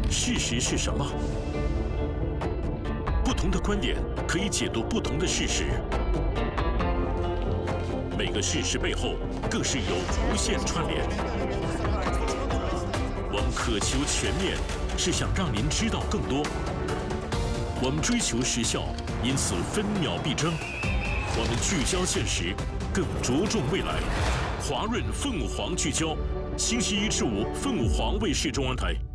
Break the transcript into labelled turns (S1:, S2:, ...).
S1: 事实是什么？不同的观点可以解读不同的事实，每个事实背后更是有无限串联。我们渴求全面，是想让您知道更多。我们追求时效，因此分秒必争。我们聚焦现实，更着重未来。华润凤凰聚焦，星期一至五，凤凰卫视中文台。